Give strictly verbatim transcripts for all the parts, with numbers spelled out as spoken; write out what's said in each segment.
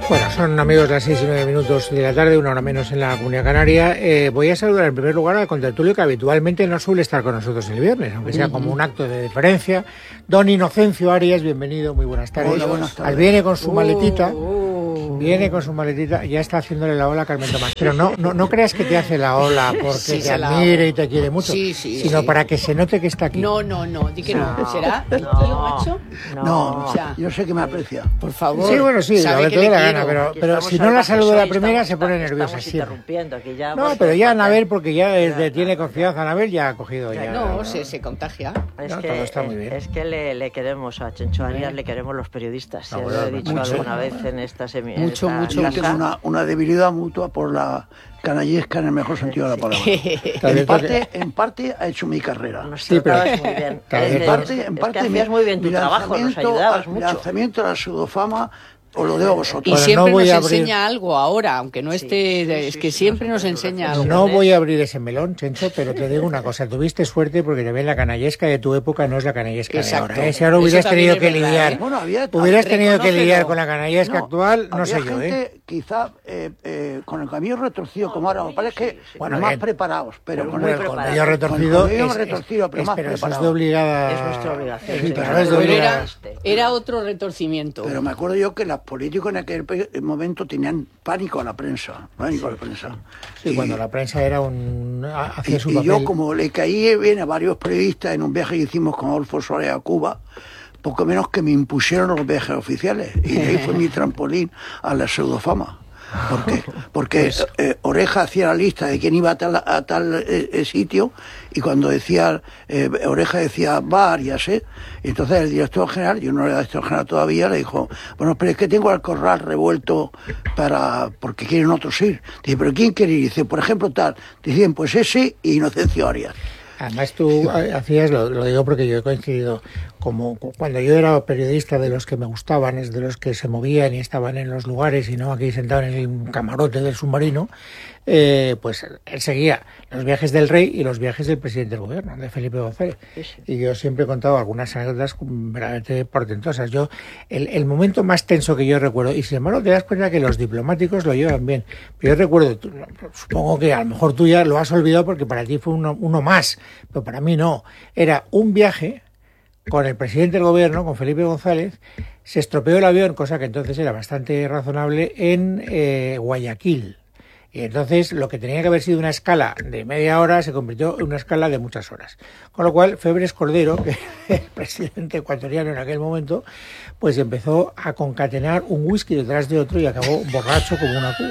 Bueno, son amigos las seis y nueve minutos de la tarde, una hora menos en la Comunidad Canaria. Eh, voy a saludar en primer lugar al contertulio que habitualmente no suele estar con nosotros el viernes, aunque sea como un acto de deferencia. Don Inocencio Arias, bienvenido, muy buenas tardes. Hola, buenas tardes. Viene con su maletita. Oh, oh. Viene con su maletita, ya está haciéndole la ola a Carmen Tomás. Pero no, no, no creas que te hace la ola porque Sí, te la admire hago. y te quiere mucho, Sí, sí, sino sí. para que se note que está aquí. No, no, no, di que no. No. ¿Será el tío, No. macho? No, No, O sea, yo sé que me aprecia. por favor. Sí, bueno, sí, sabe lo que que te dé le la gana, quiero. pero, Aquí pero estamos si no la salvajes saludo a la hoy, primera estamos- se pone estamos nerviosa siempre. interrumpiendo, aquí ya No, vamos pero a ya cortar. Anabel, porque ya es de- Ya, tiene no. confianza, Anabel ya ha cogido ya. No, se, se contagia. Es No, que, todo está muy es- bien. es que le, le queremos a Chencho Arias, le queremos los periodistas. No, Ya bueno, lo he dicho mucho. alguna vez en esta semi. en Mucho, esta mucho, Yo casa. tengo una, una debilidad mutua por la canallesca en el mejor sentido de la palabra. También En parte, en parte ha hecho mi carrera. Nos Sí, pero- tratabas muy bien. También Es En que- parte, es en que parte hacías muy bien tu mi trabajo, nos lanzamiento ayudabas a- mi mucho. lanzamiento a la pseudofama os lo debo a Y vosotros. Bueno, siempre no voy nos a abrir- enseña algo ahora, aunque no Sí, esté. sí, es sí, que sí, siempre no, nos no, enseña no, algo. No voy a abrir ese melón, Chencho, pero te digo una cosa, tuviste suerte porque también la canallesca de tu época no es la canallesca de Exacto. ahora. ¿eh? Si ahora Eso hubieras también tenido es que verdad, lidiar, ¿eh? Bueno, había- hubieras tenido que reconócelo. lidiar con la canallesca No, actual, no había sé yo, ¿eh? gente, quizá eh, eh, con el cabello retorcido como ahora, me parece que sí, sí. Bueno, más bien. preparados, pero Pero con muy el, Con el preparado. cabello retorcido, Con el cabello es, retorcido, pero es- más pero eso es preparado. de obligada... Es nuestra obligación, Sí, sí, pero claro. es de Pero obligada... era, era otro retorcimiento. Pero me acuerdo yo que los políticos en aquel pe- momento tenían pánico a la prensa, pánico a la prensa. Sí, Y- cuando la prensa era un... hacía Y, su y papel. yo, como le caí bien a varios periodistas en un viaje que hicimos con Adolfo Suárez a Cuba, poco menos que me impusieron los viajes oficiales. Y de ahí fue mi trampolín a la pseudofama. ¿Por qué? Porque Pues eh, Oreja hacía la lista de quién iba a tal, a tal eh, eh, sitio, y cuando decía, eh, Oreja decía bar y así, y entonces el director general, yo no era director general todavía, le dijo, bueno, pero es que tengo al corral revuelto para porque quieren otros ir. Dice, ¿pero quién quiere ir? Dice, por ejemplo, tal. Dicen, pues ese y Inocencio Arias. Además tú hacías, lo, lo digo porque yo he coincidido, como cuando yo era periodista de los que me gustaban, es de los que se movían y estaban en los lugares y no aquí sentado en el camarote del submarino, eh, pues él seguía los viajes del rey y los viajes del presidente del gobierno, de Felipe González. Sí, sí. Y yo siempre he contado algunas anécdotas verdaderamente portentosas. Yo, el, el momento más tenso que yo recuerdo, y sin embargo te das cuenta que los diplomáticos lo llevan bien, pero yo recuerdo, tú, supongo que a lo mejor tú ya lo has olvidado porque para ti fue uno, uno más, pero para mí no. Era un viaje con el presidente del gobierno, con Felipe González, se estropeó el avión, cosa que entonces era bastante razonable, en eh, Guayaquil. Y entonces lo que tenía que haber sido una escala de media hora se convirtió en una escala de muchas horas. Con lo cual, Febres Cordero, que era el presidente ecuatoriano en aquel momento, pues empezó a concatenar un whisky detrás de otro y acabó borracho como una cuba.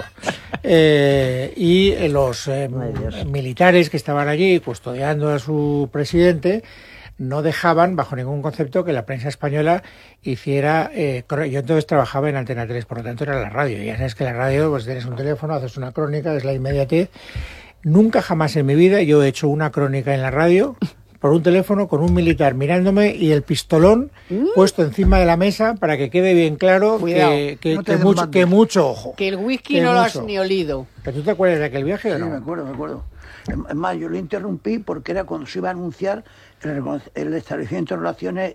Eh, y los eh, militares que estaban allí custodiando a su presidente no dejaban, bajo ningún concepto, que la prensa española hiciera... Eh, yo entonces trabajaba en Antena tres, por lo tanto era la radio. Ya sabes que la radio, pues tienes un teléfono, haces una crónica, es la inmediatez. Nunca jamás en mi vida yo he hecho una crónica en la radio por un teléfono con un militar mirándome y el pistolón ¿Mm? puesto encima de la mesa para que quede bien claro que, que, no te que, mucho, que mucho ojo. Que el whisky que no lo has mucho. ni olido. ¿Pero tú te acuerdas de aquel viaje o Sí, no? me acuerdo, me acuerdo. Es más, yo lo interrumpí porque era cuando se iba a anunciar el, el establecimiento de relaciones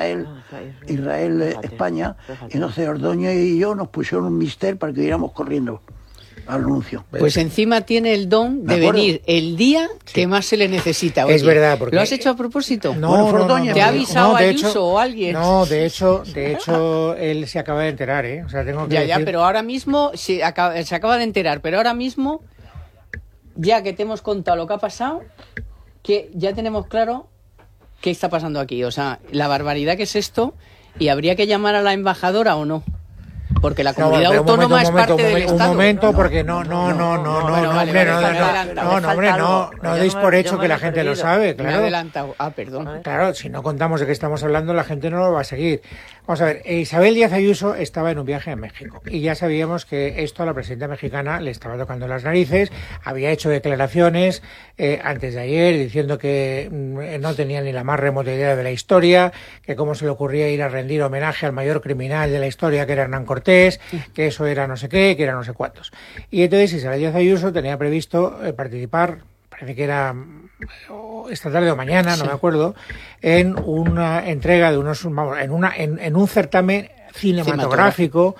Israel-España. Y entonces Ordoño y yo nos pusieron un mister para que íbamos corriendo al anuncio. Pues encima tiene el don de venir el día sí. que más se le necesita. Oye, es verdad. Porque ¿lo has hecho a propósito? No, bueno, no, no, Ordoño, no, ¿te ha no, avisado no, de Ayuso hecho, o alguien? No, de hecho, de hecho, él se acaba de enterar, ¿eh? O sea, tengo que ya, decir... ya, pero ahora mismo se acaba, se acaba de enterar, pero ahora mismo, ya que te hemos contado lo que ha pasado, que ya tenemos claro qué está pasando aquí. O sea, la barbaridad que es esto, y habría que llamar a la embajadora o no. Porque la comunidad no, autónoma momento, es parte momento, del un Estado. Un momento, porque no, no, no, no, no, bueno, no, vale, hombre, vale, no, vale, no, adelantado. no, no, hombre, no, no deis por hecho que la gente lo sabe, Me he claro. adelantado. Ah, perdón. Claro, si no contamos de qué estamos hablando, la gente no lo va a seguir. Vamos a ver, Isabel Díaz Ayuso estaba en un viaje a México y ya sabíamos que esto a la presidenta mexicana le estaba tocando las narices, había hecho declaraciones eh, antes de ayer diciendo que mm, no tenía ni la más remota idea de la historia, que cómo se le ocurría ir a rendir homenaje al mayor criminal de la historia, que era Hernán Cortés, que eso era no sé qué, que era no sé cuántos. Y entonces Isabel Díaz Ayuso tenía previsto eh, participar, parece que era esta tarde o mañana, no sí. me acuerdo, en una entrega de unos, vamos, en una, en, en un certamen cinematográfico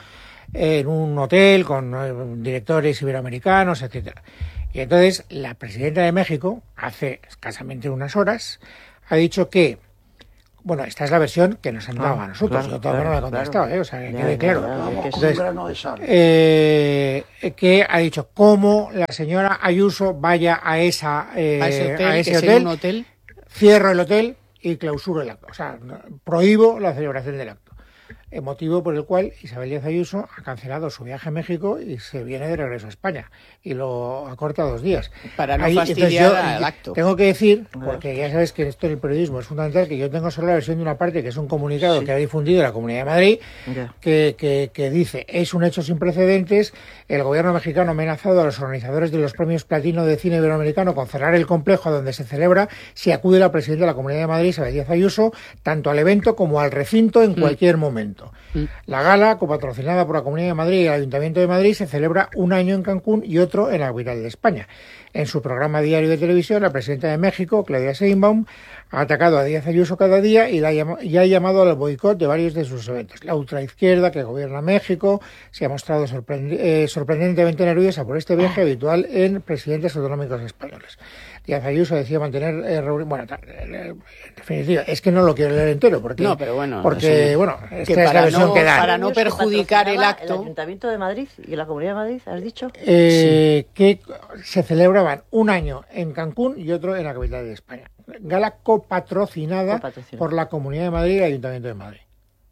en un hotel con eh, directores iberoamericanos, etcétera. Y entonces la presidenta de México, hace escasamente unas horas, ha dicho que, bueno, esta es la versión que nos han dado Ah, a nosotros, claro, yo todavía claro, no la he contestado, claro. ¿eh? O sea, que Ya, quede ya, claro. ya, ya, Vamos que con sí. un grano de sal. Eh, que ha dicho cómo la señora Ayuso vaya a esa eh, A ese hotel, a ese que es en hotel, un hotel. cierro el hotel y clausuro el acto. O sea, no- prohíbo la celebración del acto. El motivo por el cual Isabel Díaz Ayuso ha cancelado su viaje a México y se viene de regreso a España. Y lo acorta dos días. Para no Ahí, entonces, fastidiar yo al acto. Tengo que decir, porque ya sabes que esto en el periodismo es fundamental, que yo tengo solo la versión de una parte, que es un comunicado Sí. que ha difundido la Comunidad de Madrid, Ya. que, que, que dice, es un hecho sin precedentes, el gobierno mexicano ha amenazado a los organizadores de los premios Platino de Cine Iberoamericano con cerrar el complejo donde se celebra si acude la presidenta de la Comunidad de Madrid, Isabel Díaz Ayuso, tanto al evento como al recinto en cualquier momento. Mm. La gala, copatrocinada por la Comunidad de Madrid y el Ayuntamiento de Madrid, se celebra un año en Cancún y otro en la capital de España. En su programa diario de televisión, la presidenta de México, Claudia Sheinbaum, ha atacado a Díaz Ayuso cada día y, la llama, y ha llamado al boicot de varios de sus eventos. La ultraizquierda que gobierna México se ha mostrado sorprend eh, sorprendentemente nerviosa por este viaje habitual en presidentes autonómicos españoles. Díaz Ayuso decía mantener eh, reuni- bueno, en definitiva, es que no lo quiero leer entero porque, No, pero bueno, porque sí. bueno, Que esta es la para versión no- que dan. para no Años que perjudicar el patrocinaba acto. El Ayuntamiento de Madrid y la Comunidad de Madrid, ¿has dicho? Eh, que se celebraban un año en Cancún y otro en la capital de España. Gala copatrocinada Copatrocinada. por la Comunidad de Madrid y el Ayuntamiento de Madrid.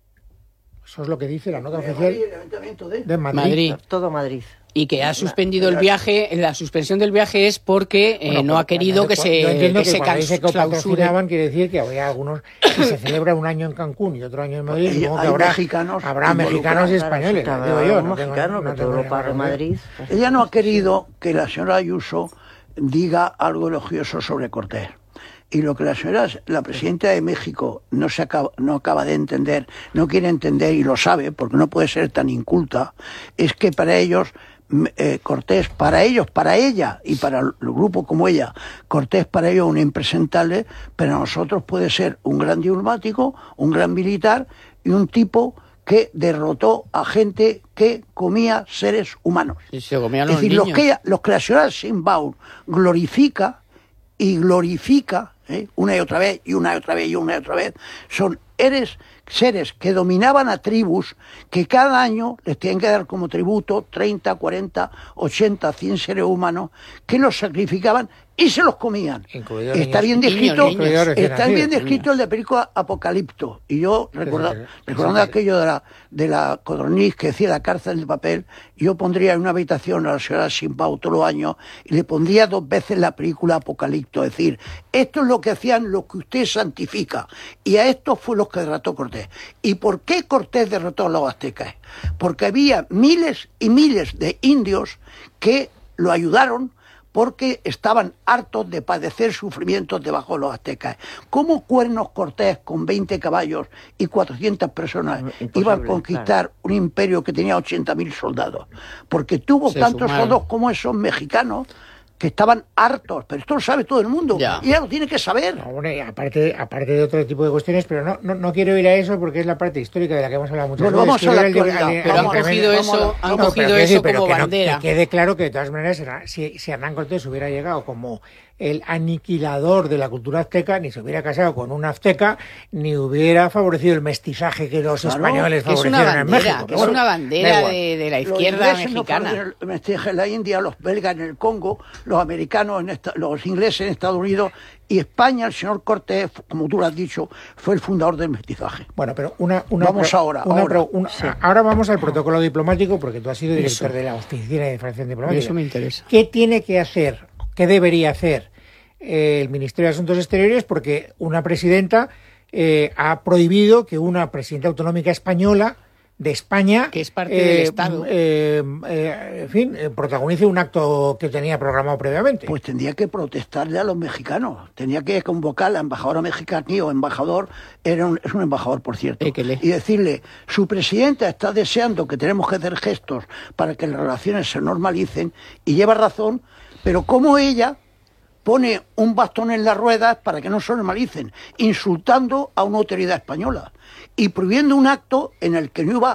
Eso es lo que dice la nota De oficial Madrid, el ayuntamiento de- de Madrid. Madrid. Todo Madrid. Y que ha suspendido el viaje, la suspensión del viaje es porque eh, Bueno, no ha pues, querido que yo se, entiendo que que se cuando dice clausure. copatrocinaban quiere decir que habría algunos, si se celebra un año en Cancún y otro año en Madrid, Y supongo que hay habrá mexicanos habrá mexicanos y españoles, Claro, digo yo. un no tengo- mexicano no que tengo todo lo ninguna pague duda. Madrid. Ella no ha querido que la señora Ayuso diga algo elogioso sobre Cortés. Y lo que la señora, la presidenta de México no se acaba, no acaba de entender, no quiere entender y lo sabe porque no puede ser tan inculta, es que para ellos m- eh, Cortés, para ellos, para ella y para el grupo como ella, Cortés para ellos un impresentable, pero a nosotros puede ser un gran diplomático, un gran militar y un tipo que derrotó a gente que comía seres humanos. Y se comían Es los decir, niños. los que, ella- los que la señora Sheinbaum glorifica y glorifica ¿eh? una y otra vez, y una y otra vez, y una y otra vez, son eres, seres que dominaban a tribus que cada año les tienen que dar como tributo treinta, cuarenta, ochenta, cien seres humanos que los sacrificaban y se los comían. Incluidos Está niños. bien Niños, descrito, niños. Recién está bien nacidos, descrito el de película Apocalipto. Y yo, recorda- sí, sí. recordando Sí, sí. aquello de la, de la codorniz que decía la cárcel de papel, yo pondría en una habitación a la señora Sheinbaum todos los años y le pondría dos veces la película Apocalipto. Es decir, esto es lo que hacían los que usted santifica. Y a estos fue los que derrotó Cortés. ¿Y por qué Cortés derrotó a los aztecas? Porque había miles y miles de indios que lo ayudaron porque estaban hartos de padecer sufrimientos debajo de los aztecas. ¿Cómo Cuernos Cortés, con veinte caballos y cuatrocientas personas, Imposible, iba a conquistar claro. un imperio que tenía ochenta mil soldados? Porque tuvo Se tantos sumaron. soldados como esos mexicanos que estaban hartos, pero esto lo sabe todo el mundo, Ya. y ella lo tiene que saber. No, bueno, y aparte, aparte de otro tipo de cuestiones, pero no, no, no quiero ir a eso porque es la parte histórica de la que hemos hablado muchas Bueno, veces. vamos Quiero a la ir al- actualidad. al- Pero al han incremento. cogido vamos a eso, la- han No, pero cogido quiero eso decir, pero como que no- bandera. que quede claro que de todas maneras, era- si, si Hernán Cortés hubiera llegado como el aniquilador de la cultura azteca, ni se hubiera casado con una azteca, ni hubiera favorecido el mestizaje que los Claro, españoles Que es favorecieron una en bandera, México. que Pero es bueno, una da bandera igual. de, de la Los izquierda ingleses no mexicana. favorecen el mestizaje en la India, los belgas en el Congo, los americanos, en esta- los ingleses en Estados Unidos, y España, el señor Cortés, como tú lo has dicho, fue el fundador del mestizaje. Bueno, pero una, una Vamos pro- ahora, una ahora. pro- una- ahora vamos al protocolo diplomático porque tú has sido director Eso. de la Oficina de Información Diplomática. Eso me interesa. ¿Qué tiene que hacer, qué debería hacer eh, el Ministerio de Asuntos Exteriores? Porque una presidenta eh, ha prohibido que una presidenta autonómica española de España, Que es parte del Estado. eh, eh, en fin, eh, protagonice un acto que tenía programado previamente. Pues tendría que protestarle a los mexicanos, tendría que convocar a la embajadora mexicana o embajador, era un, es un embajador por cierto, Eh, que le- y decirle, su presidenta está deseando que tenemos que hacer gestos para que las relaciones se normalicen, y lleva razón, pero como ella pone un bastón en las ruedas para que no se normalicen, insultando a una autoridad española y prohibiendo un acto en el que no iba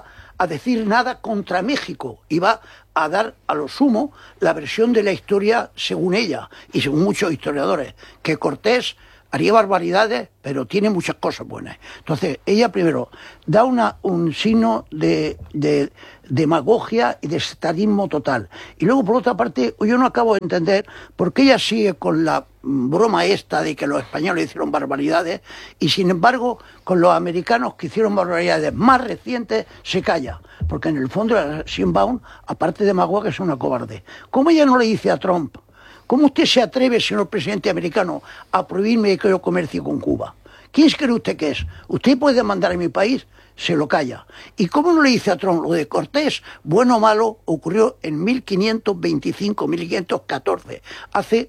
a decir nada contra México, iba a dar a lo sumo la versión de la historia según ella y según muchos historiadores, que Cortés haría barbaridades, pero tiene muchas cosas buenas. Entonces, ella primero da una, un signo de, de, de demagogia y de estadismo total. Y luego, por otra parte, yo no acabo de entender por qué ella sigue con la broma esta de que los españoles hicieron barbaridades y, sin embargo, con los americanos que hicieron barbaridades más recientes, se calla. Porque en el fondo, la Sheinbaum, aparte de demagoga, es una cobarde. ¿Cómo ella no le dice a Trump: ¿cómo usted se atreve, señor presidente americano, a prohibirme que yo comercie con Cuba? ¿Quién cree usted que es? ¿Usted puede demandar a mi país? Se lo calla. ¿Y cómo no le dice a Trump? Lo de Cortés, bueno o malo, ocurrió en mil quinientos veinticinco, mil quinientos catorce. Hace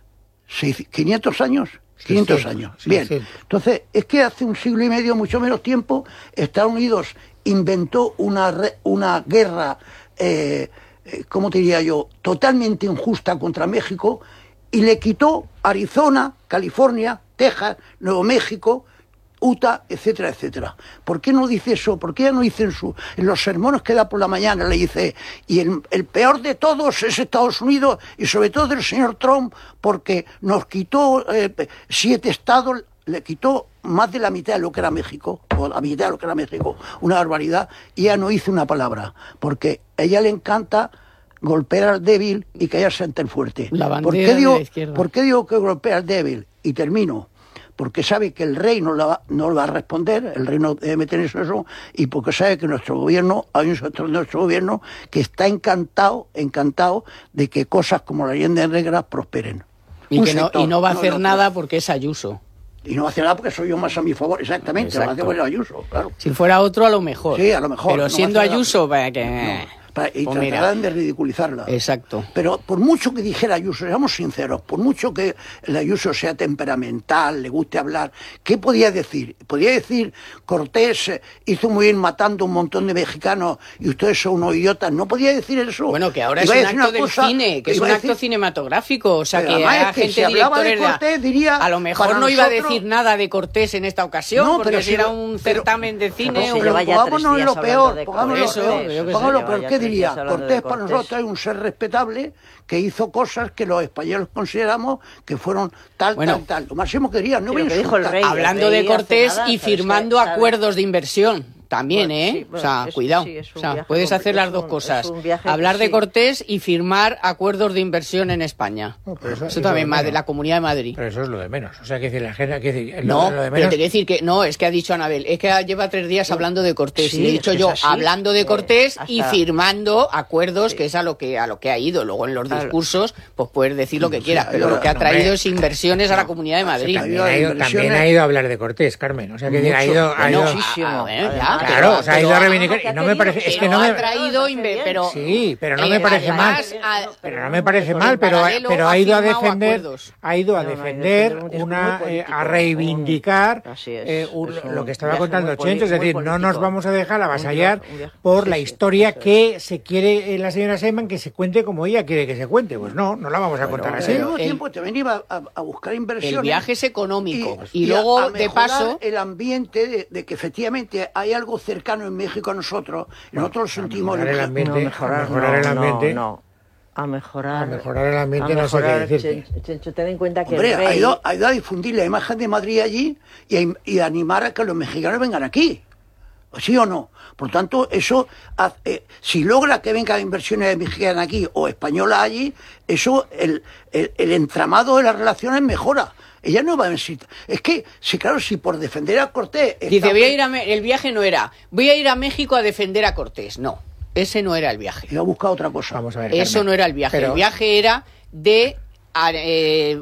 quinientos años. quinientos sí, sí, años. Sí, Bien. sí. Entonces, es que hace un siglo y medio, mucho menos tiempo, Estados Unidos inventó una, una guerra... Eh, ¿cómo te diría yo?, totalmente injusta contra México, y le quitó Arizona, California, Texas, Nuevo México, Utah, etcétera, etcétera. ¿Por qué no dice eso? ¿Por qué no dice en, su, en los sermones que da por la mañana? Le dice, y el, el peor de todos es Estados Unidos, y sobre todo el señor Trump, porque nos quitó eh, siete estados, le quitó más de la mitad de lo que era México, o la mitad de lo que era México, una barbaridad, y ella no hizo una palabra, porque a ella le encanta golpear al débil y callarse ante el fuerte. La bandera ¿Por qué de digo, la izquierda. ¿Por qué digo que golpea al débil? Y termino. Porque sabe que el rey no, la va, no va a responder, el rey no debe meter eso, y porque sabe que nuestro gobierno, hay un sector de nuestro gobierno que está encantado, encantado de que cosas como la leyenda negra prosperen. Y, Un que no, sector, y no va a no hacer el otro. nada porque es Ayuso. Y no va a hacer nada porque soy yo más a mi favor, exactamente, Exacto. lo hace por el Ayuso, claro. Si fuera otro, a lo mejor. Sí, a lo mejor. Pero no siendo va a hacer Ayuso, nada. para que... No, para- y Pues mira. tratarán de ridiculizarla. Exacto. Pero por mucho que dijera Ayuso, seamos sinceros, por mucho que el Ayuso sea temperamental, le guste hablar, ¿qué podía decir? Podía decir, Cortés eh, hizo muy bien matando un montón de mexicanos y ustedes son unos idiotas. No podía decir eso. Bueno, que ahora es Iba a un decir acto una del cosa- cine, que es iba un a acto decir- cinematográfico. O sea, Pero que además hay es que gente si hablaba de directores Cortés, diría, a lo mejor para no iba a nosotros- decir nada de Cortés en esta ocasión, No, porque pero si si era lo- un pero- certamen de cine... Pero si un- lleva ya pongámonos tres en lo días peor, hablando de pongámonos en lo Cortés. peor. Eso, yo qué sé, Pongámoslo, lleva pero ya ¿qué tres diría? días hablando de Cortés para Cortés. nosotros es un ser respetable que hizo cosas que los españoles consideramos que fueron tal, Bueno. tal, tal. Lo máximo que diría, no Sí, voy a lo que dijo el insultar. rey. Hablando rey de hace Cortés nada, y ¿sabes? firmando ¿Sabe? acuerdos de inversión también, Bueno, ¿eh? sí, bueno, o sea, es- cuidado. sí, es un o sea, viaje puedes compli- hacer las es dos un- cosas. es un viaje- Hablar de sí. Cortés y firmar acuerdos de inversión en España. No, pero eso- eso, eso también es más de menos. la Comunidad de Madrid. Pero eso es lo de menos. O sea, que decir, la gente, que decir, No, lo, lo de pero menos. te quiero decir que no, es que ha dicho Anabel, es que lleva tres días hablando de Cortés. Sí, y le he es dicho que es yo, así, hablando de eh, Cortés y hasta- firmando acuerdos, que es a lo que a lo que ha ido. Luego en los Claro. discursos, pues puedes decir lo que Sí, quieras, pero ahora, lo que ha no, traído hombre. es inversiones a la Comunidad de Madrid. También ha, ido, Inversiones- también ha ido a hablar de Cortés, Carmen. O sea, que decir, ha Mucho. ido. Ha ido Bueno, Muchísimo. a- a ver, ya, Además, claro, o sea, ha ido a pero- reivindicar. Y no me parece. Es que pero no me. ha traído, Me parece inve- pero Sí, pero no me eh, parece mal. además, a- Pero no me parece en mal, pero, paralelo pero ha ha ido a firmado defender, acuerdos. ha ido a No, no, ha ido a defender defender un discurso una, muy eh, político, a reivindicar un- así es, eh, un- es un lo que estaba viaje contando muy Chencho, es poli- decir, muy no nos político. vamos a dejar Un avasallar viaje- un viaje- por sí, la sí, historia eso es. que se quiere eh, la señora Seyman que se cuente como ella quiere que se cuente. Pues no, no la vamos a contar Pero así. al mismo el- tiempo también iba a, a buscar inversiones. El viaje es económico. Y, a- luego, a de mejorar paso, el ambiente de, de que efectivamente hay algo cercano en México a nosotros y nosotros lo sentimos. mejorar el en- ambiente. No, mejorar, a mejorar el no, ambiente. No, no. A mejorar. A mejorar el ambiente a no sé qué mejorar, decirte. Chen- Chencho, ten en cuenta que Hombre, el rey... ha ido, ha ido a difundir la imagen de Madrid allí y a, y a animar a que los mexicanos vengan aquí. ¿Sí o no? Por tanto, eso, haz- eh, si logra que vengan inversiones mexicanas aquí o españolas allí, eso, el, el, el entramado de las relaciones mejora. Ella no va a necesitar. Es que, sí, claro, si por defender a Cortés. dice, está- voy a ir a Me- el viaje no era, voy a ir a México a defender a Cortés. No, ese no era el viaje. Iba a buscar otra cosa. Vamos a ver. Eso Carmen. no era el viaje. Pero- El viaje era de a- eh,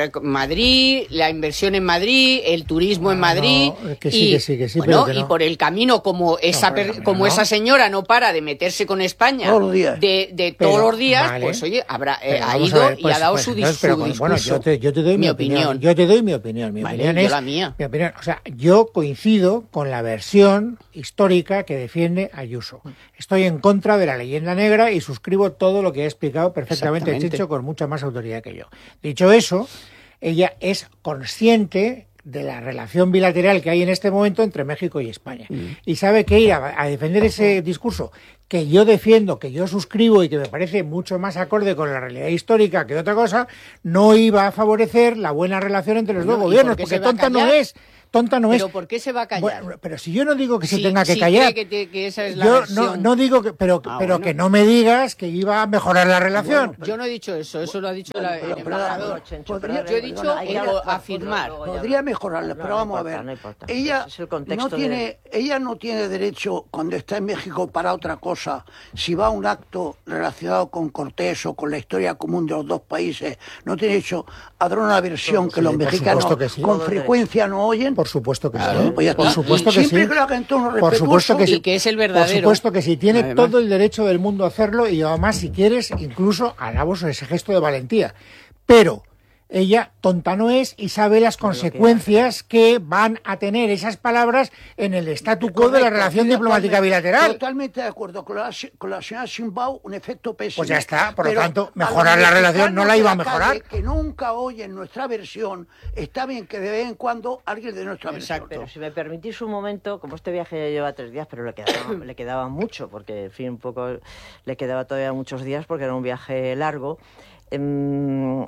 Madrid, la inversión en Madrid, el turismo en Ah, Madrid. no, que sí, y, que sí, que sí, bueno, pero que y no. por el camino, como esa, por el per- camino como no. esa señora no para de meterse con España Todos los días. de, de Pero, todos los días, vale. pues oye, habrá, eh, Pero ha vamos ido a ver, y pues- ha dado pues su, dis- entonces, pero su con- discurso. Bueno, yo te, yo te doy mi, Mi opinión. opinión. Yo te doy mi opinión. Mi Vale, opinión yo es la mía. mi opinión. O sea, yo coincido con la versión histórica que defiende Ayuso. Estoy en contra de la leyenda negra y suscribo todo lo que ha explicado perfectamente Exactamente. Chencho con mucha más autoridad que yo. Dicho eso, ella es consciente de la relación bilateral que hay en este momento entre México y España. Mm. Y sabe que ir a, a defender ese discurso que yo defiendo, que yo suscribo y que me parece mucho más acorde con la realidad histórica que otra cosa, no iba a favorecer la buena relación entre los no, dos gobiernos, porque tonta no es. Tonta no es. ¿Pero por qué se va a callar? Bueno, pero si yo no digo que si, se tenga que si callar. Que, te, que esa es la yo versión... no, no digo que, pero, ah, pero bueno. que no me digas que iba a mejorar la relación. Bueno, yo no he dicho eso, eso lo ha dicho la, el embajador. Podría, yo he dicho el, afirmar. Podría mejorarla, pero no, vamos importa, a ver. No importa. Ella, es el no tiene, de... ella no tiene derecho, cuando está en México, para otra cosa. Si va a un acto relacionado con Cortés o con la historia común de los dos países, no tiene derecho a dar una versión que sí, los mexicanos que sí. con frecuencia no oyen. Por supuesto que sí. Claro, pues por supuesto que sí. Que por supuesto que sí. Y que es el verdadero. Por supuesto que sí. Tiene Además. todo el derecho del mundo a hacerlo y además, si quieres, incluso alabo ese gesto de valentía. Pero ella tonta no es y sabe las consecuencias que van a tener esas palabras en el statu quo de la relación diplomática bilateral. Totalmente de acuerdo con la, con la señora Sheinbaum, un efecto pésimo. Pues ya está, por lo tanto, mejorar la relación no la iba a mejorar. Que nunca oyen nuestra versión, está bien que de vez en cuando alguien de nuestra Exacto. versión. Pero si me permitís un momento, como este viaje ya lleva tres días, pero le quedaba, le quedaba mucho, porque en fin, un poco le quedaba todavía muchos días porque era un viaje largo. Eh,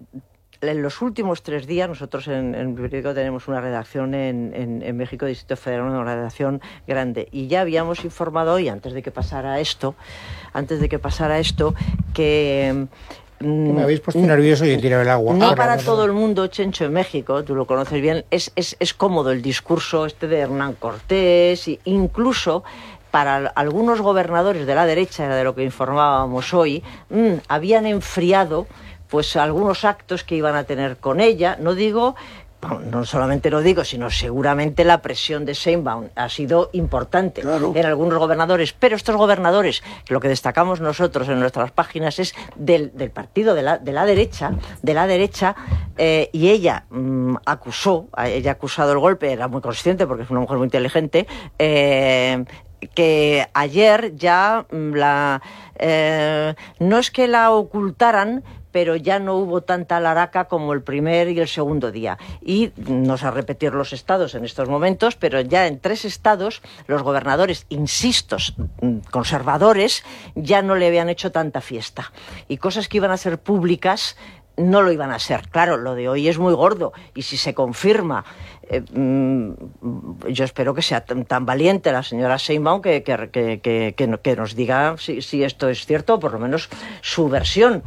En los últimos tres días, nosotros en, en Periódico tenemos una redacción en, en, en México, Distrito Federal, una redacción grande, y ya habíamos informado hoy, antes de que pasara esto, antes de que pasara esto, que... Me habéis puesto nervioso y he tirado el agua. No Ahora, para no, todo no. el mundo, Chencho, en México, tú lo conoces bien, es, es, es cómodo el discurso este de Hernán Cortés, e incluso... para algunos gobernadores de la derecha, era de lo que informábamos hoy, mmm, habían enfriado pues algunos actos que iban a tener con ella. No digo, no solamente lo digo, sino seguramente la presión de Sheinbaum ha sido importante claro. en algunos gobernadores, pero estos gobernadores, lo que destacamos nosotros en nuestras páginas es del, del partido de la, de la derecha, de la derecha, eh, y ella mmm, acusó, ella ha acusado el golpe, era muy consciente porque es una mujer muy inteligente, eh, que ayer ya la eh, no es que la ocultaran, pero ya no hubo tanta laraca como el primer y el segundo día. Y no sé repetir los estados en estos momentos, pero ya en tres estados los gobernadores, insisto, conservadores, ya no le habían hecho tanta fiesta. Y cosas que iban a ser públicas no lo iban a ser. Claro, lo de hoy es muy gordo y si se confirma, eh, mmm, yo espero que sea tan, tan valiente la señora Sheinbaum que, que, que, que, que, que nos diga si, si esto es cierto, o por lo menos su versión.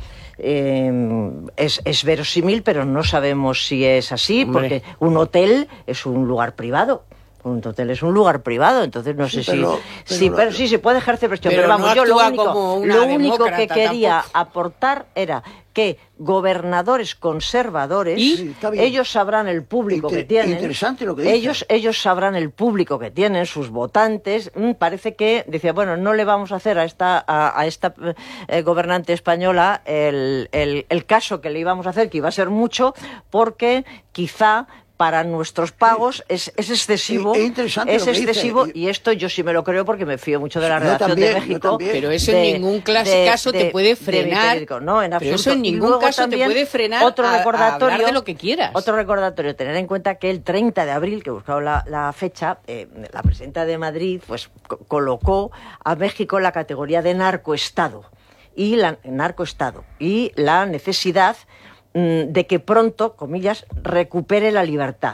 Eh, es, es verosímil, pero no sabemos si es así. Hombre. Porque un hotel es un lugar privado. Un hotel es un lugar privado, entonces no sé sí, pero, si... Pero, sí, pero sí, se puede ejercer presión, pero, pero vamos, no yo lo único, lo único que quería tampoco. aportar era que gobernadores conservadores, ¿Y? ellos sabrán el público Inter- que tienen, interesante lo que dice. ellos, ellos sabrán el público que tienen, sus votantes. Mm, parece que, decía, bueno, no le vamos a hacer a esta, a, a esta eh, gobernante española el, el, el caso que le íbamos a hacer, que iba a ser mucho, porque quizá... para nuestros pagos es, es excesivo, sí, es, es excesivo dice. Y esto yo sí me lo creo porque me fío mucho de la redacción también, de México. Pero eso de, en ningún caso de, te puede frenar. No, en absoluto. Pero eso en ningún caso te puede frenar otro recordatorio, a hablar de lo que quieras. Otro recordatorio, tener en cuenta que el treinta de abril, que he buscado la, la fecha, eh, la presidenta de Madrid pues co- colocó a México en la categoría de narcoestado y la narcoestado y la necesidad de que pronto, comillas, recupere la libertad.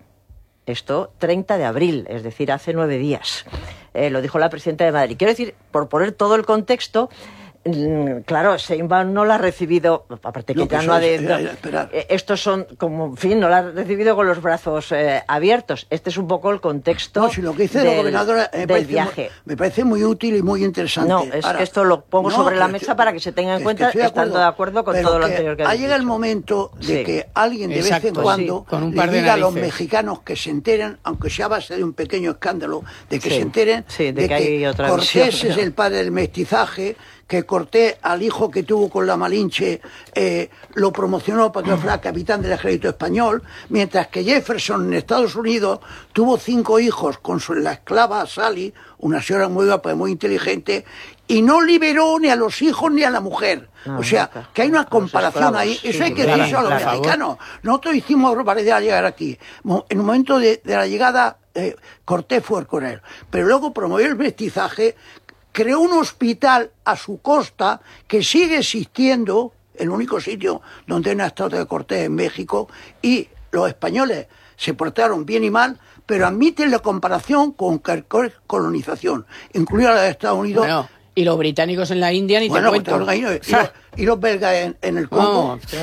Esto treinta de abril, es decir, hace nueve días. Eh, lo dijo la presidenta de Madrid. Quiero decir, por poner todo el contexto, claro, Sheinbaum no la ha recibido, aparte que no, ya no ha de... No, estos son, como, en fin, no la ha recibido con los brazos eh, abiertos. Este es un poco el contexto no, si lo que dice del, la gobernadora, me del viaje. Muy, me parece muy útil y muy interesante. No, es Ahora, que esto lo pongo no, sobre la mesa para que se tenga en cuenta, de estando de acuerdo con todo lo anterior que ha llega el momento de sí. que alguien de Exacto, vez en cuando sí, un le diga a los mexicanos que se enteren, aunque sea a base de un pequeño escándalo, de que sí, se enteren sí, de, de que, que hay otra Cortés visión, es el padre del mestizaje, que Cortés, al hijo que tuvo con la Malinche, eh, lo promocionó para que fuera capitán del ejército español, mientras que Jefferson en Estados Unidos tuvo cinco hijos con su, la esclava Sally, una señora muy guapa y muy inteligente, y no liberó ni a los hijos ni a la mujer. No, o sea, nunca. Que hay una comparación ahí. Eso sí, hay que claro, decirlo a los claro, mexicanos. Nosotros hicimos barbaridad al llegar aquí. En un momento de, de la llegada, eh, Cortés fue con él. Pero luego promovió el mestizaje, creó un hospital a su costa que sigue existiendo, el único sitio donde hay una estatua de Cortés en México, y los españoles se portaron bien y mal, pero admiten la comparación con cualquier colonización, incluida la de Estados Unidos. Bueno, y los británicos en la India ni bueno, te cuento. Y los, y los belgas en, en el Congo. No.